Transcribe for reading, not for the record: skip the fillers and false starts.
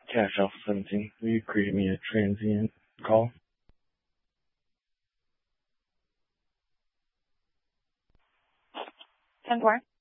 Cash Alpha 17. Will you create me a transient call? 10-4.